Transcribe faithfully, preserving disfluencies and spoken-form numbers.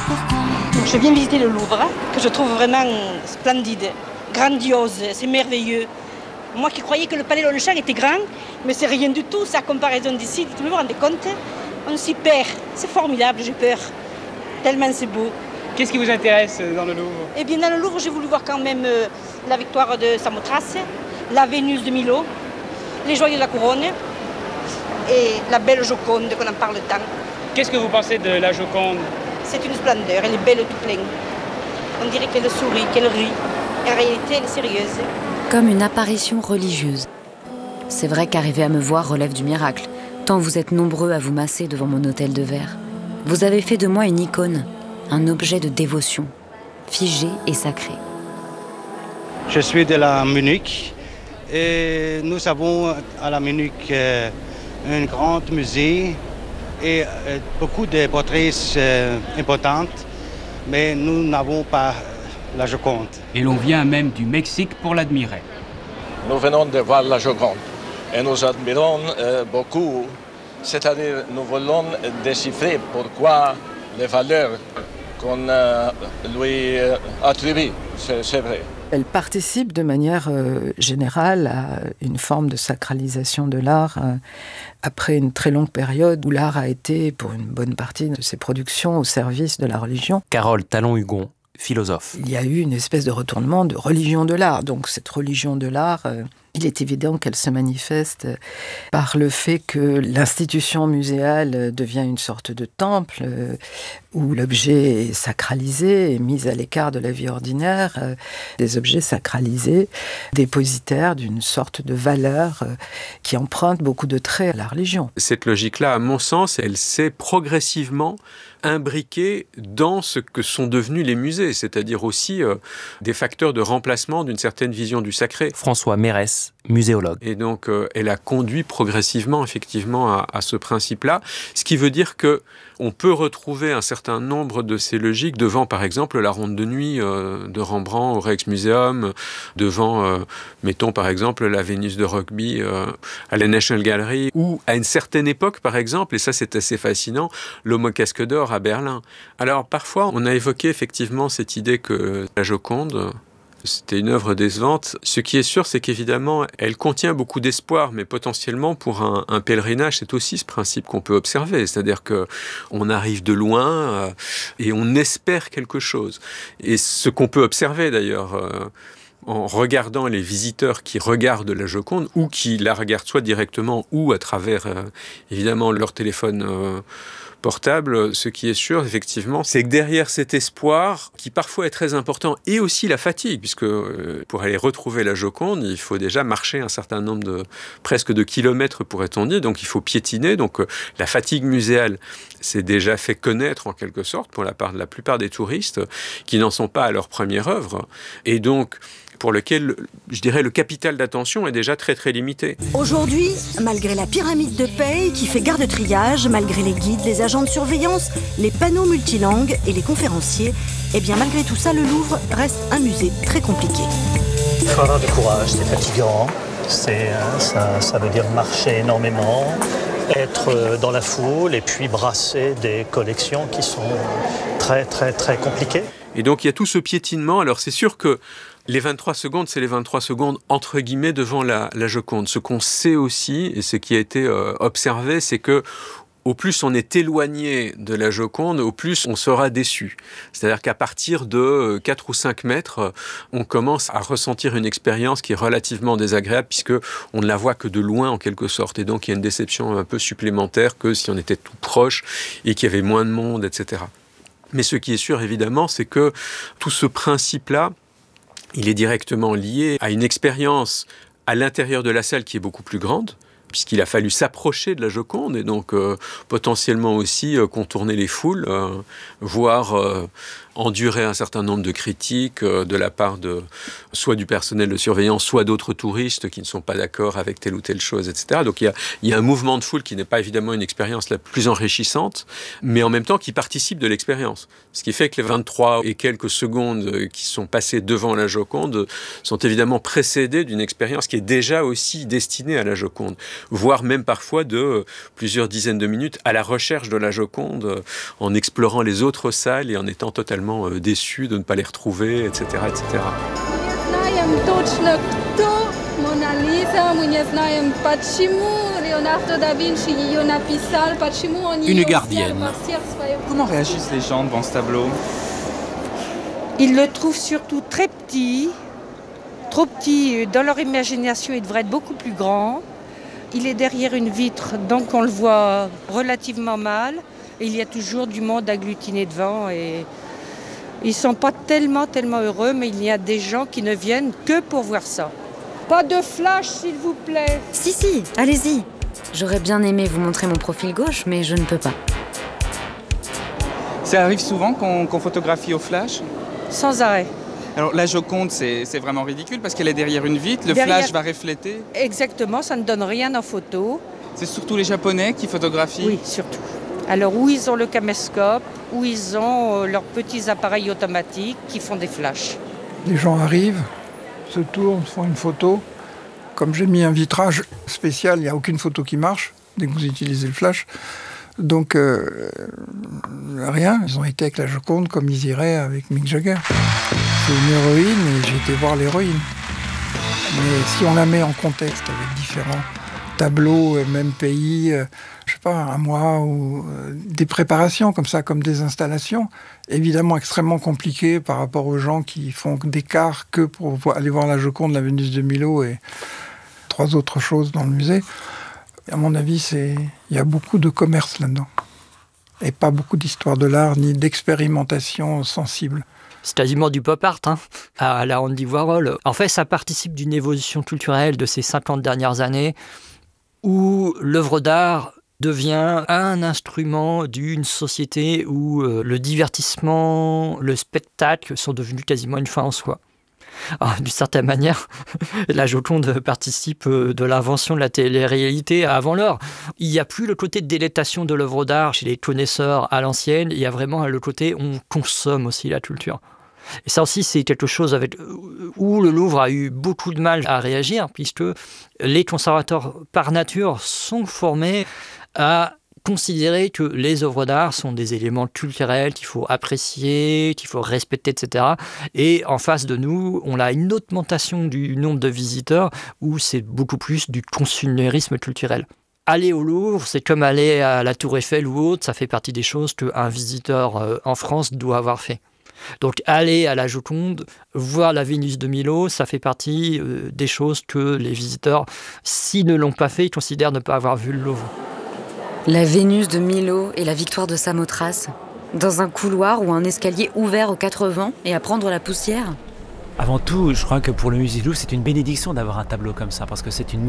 Je viens visiter le Louvre, que je trouve vraiment splendide, grandiose, c'est merveilleux. Moi qui croyais que le palais Longchamp était grand, mais c'est rien du tout, ça, à comparaison d'ici. Vous vous rendez compte? On s'y perd, c'est formidable, j'ai peur. Tellement c'est beau. Qu'est-ce qui vous intéresse dans le Louvre? Eh bien, dans le Louvre, j'ai voulu voir quand même euh, la victoire de Samothrace, la Vénus de Milo, les joyaux de la couronne et la belle Joconde qu'on en parle tant. Qu'est-ce que vous pensez de la Joconde? C'est une splendeur, elle est belle tout plein. On dirait qu'elle sourit, qu'elle rit. En réalité, elle est sérieuse. Comme une apparition religieuse. C'est vrai qu'arriver à me voir relève du miracle, tant vous êtes nombreux à vous masser devant mon autel de verre. Vous avez fait de moi une icône, un objet de dévotion, figé et sacré. Je suis de la Munich et nous avons à la Munich euh, un grand musée et euh, beaucoup de portraits euh, importants, mais nous n'avons pas la Joconde. Et l'on vient même du Mexique pour l'admirer. Nous venons de voir la Joconde et nous admirons euh, beaucoup. C'est-à-dire, nous voulons déchiffrer pourquoi les valeurs qu'on euh, lui euh, attribue, c'est, c'est vrai. Elle participe de manière euh, générale à une forme de sacralisation de l'art euh, après une très longue période où l'art a été, pour une bonne partie de ses productions, au service de la religion. Carole Talon-Hugon, philosophe. Il y a eu une espèce de retournement de religion de l'art. Donc cette religion de l'art, euh, il est évident qu'elle se manifeste par le fait que l'institution muséale devient une sorte de temple euh, où l'objet est sacralisé et mis à l'écart de la vie ordinaire. Euh, des objets sacralisés, dépositaires d'une sorte de valeur euh, qui emprunte beaucoup de traits à la religion. Cette logique-là, à mon sens, elle s'est progressivement imbriqués dans ce que sont devenus les musées, c'est-à-dire aussi euh, des facteurs de remplacement d'une certaine vision du sacré. François Mérès, muséologue. Et donc, euh, elle a conduit progressivement, effectivement, à, à ce principe-là, ce qui veut dire que on peut retrouver un certain nombre de ces logiques devant, par exemple, la Ronde de nuit euh, de Rembrandt au Rijksmuseum, devant, euh, mettons, par exemple, la Vénus de Rugby euh, à la National Gallery, ou à une certaine époque, par exemple, et ça c'est assez fascinant, l'Homme au casque d'or à Berlin. Alors, parfois, on a évoqué effectivement cette idée que la Joconde, c'était une œuvre décevante. Ce qui est sûr, c'est qu'évidemment, elle contient beaucoup d'espoir, mais potentiellement pour un, un pèlerinage, c'est aussi ce principe qu'on peut observer. C'est-à-dire qu'on arrive de loin euh, et on espère quelque chose. Et ce qu'on peut observer d'ailleurs, euh, en regardant les visiteurs qui regardent la Joconde, ou qui la regardent soit directement, ou à travers, euh, évidemment, leur téléphone euh, portable, ce qui est sûr, effectivement, c'est que derrière cet espoir, qui parfois est très important, et aussi la fatigue, puisque euh, pour aller retrouver la Joconde, il faut déjà marcher un certain nombre de, presque de kilomètres, pourrait-on dire, donc il faut piétiner, donc euh, la fatigue muséale s'est déjà fait connaître en quelque sorte pour la part de la plupart des touristes qui n'en sont pas à leur première œuvre, et donc pour lequel, je dirais, le capital d'attention est déjà très très limité. Aujourd'hui, malgré la pyramide de paye qui fait garde-triage, malgré les guides, les agents de surveillance, les panneaux multilangues et les conférenciers, eh bien malgré tout ça, le Louvre reste un musée très compliqué. Il faut avoir du courage, c'est fatigant, c'est, ça, ça veut dire marcher énormément, être dans la foule et puis brasser des collections qui sont très très très compliquées. Et donc il y a tout ce piétinement, alors c'est sûr que les vingt-trois secondes, c'est les vingt-trois secondes entre guillemets devant la, la Joconde. Ce qu'on sait aussi, et ce qui a été euh, observé, c'est que au plus on est éloigné de la Joconde, au plus on sera déçu. C'est-à-dire qu'à partir de quatre ou cinq mètres, on commence à ressentir une expérience qui est relativement désagréable puisque on ne la voit que de loin en quelque sorte. Et donc il y a une déception un peu supplémentaire que si on était tout proche et qu'il y avait moins de monde, et cetera. Mais ce qui est sûr évidemment, c'est que tout ce principe-là, il est directement lié à une expérience à l'intérieur de la salle qui est beaucoup plus grande, puisqu'il a fallu s'approcher de la Joconde et donc euh, potentiellement aussi euh, contourner les foules, euh, voire euh, endurer un certain nombre de critiques euh, de la part de soit du personnel de surveillance, soit d'autres touristes qui ne sont pas d'accord avec telle ou telle chose, et cetera. Donc il y a, il y a un mouvement de foule qui n'est pas évidemment une expérience la plus enrichissante, mais en même temps qui participe de l'expérience. Ce qui fait que les vingt-trois et quelques secondes qui sont passées devant la Joconde sont évidemment précédées d'une expérience qui est déjà aussi destinée à la Joconde. voire même parfois de euh, plusieurs dizaines de minutes à la recherche de la Joconde, euh, en explorant les autres salles et en étant totalement euh, déçu de ne pas les retrouver, et cetera, et cetera. Une gardienne. Comment réagissent les gens devant ce tableau? Ils le trouvent surtout très petit, trop petit. Dans leur imagination, il devrait être beaucoup plus grand. Il est derrière une vitre, donc on le voit relativement mal. Et il y a toujours du monde agglutiné devant. Et ils ne sont pas tellement, tellement heureux, mais il y a des gens qui ne viennent que pour voir ça. Pas de flash, s'il vous plaît. Si, si, allez-y. J'aurais bien aimé vous montrer mon profil gauche, mais je ne peux pas. Ça arrive souvent qu'on qu'on photographie au flash? Sans arrêt. Alors la Joconde, c'est c'est vraiment ridicule parce qu'elle est derrière une vitre, le Derrière- flash va refléter. Exactement, ça ne donne rien en photo. C'est surtout les Japonais qui photographient? Oui, surtout. Alors, où ils ont le caméscope, où ils ont euh, leurs petits appareils automatiques qui font des flashs. Les gens arrivent, se tournent, font une photo. Comme j'ai mis un vitrage spécial, il n'y a aucune photo qui marche dès que vous utilisez le flash. Donc, euh, rien. Ils ont été avec la Joconde comme ils iraient avec Mick Jagger. C'est une héroïne et j'ai été voir l'héroïne. Mais si on la met en contexte avec différents tableaux, euh, même pays, euh, je sais pas, un mois ou euh, des préparations comme ça, comme des installations, évidemment extrêmement compliquées par rapport aux gens qui font des quarts que pour vo- aller voir la Joconde, la Vénus de Milo et trois autres choses dans le musée. À mon avis, c'est il y a beaucoup de commerce là-dedans. Et pas beaucoup d'histoire de l'art, ni d'expérimentation sensible. C'est quasiment du pop art, hein, à la Andy Warhol. En fait, ça participe d'une évolution culturelle de ces cinquante dernières années où l'œuvre d'art devient un instrument d'une société où euh, le divertissement, le spectacle sont devenus quasiment une fin en soi. Alors, d'une certaine manière, la Joconde participe de l'invention de la télé-réalité avant l'heure. Il n'y a plus le côté de délectation de l'œuvre d'art chez les connaisseurs à l'ancienne, il y a vraiment le côté on consomme aussi la culture. Et ça aussi, c'est quelque chose avec, où le Louvre a eu beaucoup de mal à réagir, puisque les conservateurs, par nature, sont formés à considérer que les œuvres d'art sont des éléments culturels qu'il faut apprécier, qu'il faut respecter, et cetera. Et en face de nous, on a une augmentation du nombre de visiteurs où c'est beaucoup plus du consumérisme culturel. Aller au Louvre, c'est comme aller à la Tour Eiffel ou autre, ça fait partie des choses qu'un visiteur euh, en France doit avoir fait. Donc aller à la Joconde, voir la Vénus de Milo, ça fait partie euh, des choses que les visiteurs, s'ils ne l'ont pas fait, ils considèrent ne pas avoir vu le Louvre. La Vénus de Milo et la victoire de Samothrace, dans un couloir ou un escalier ouvert aux quatre vents et à prendre la poussière. Avant tout, je crois que pour le musée du Louvre, c'est une bénédiction d'avoir un tableau comme ça, parce que c'est une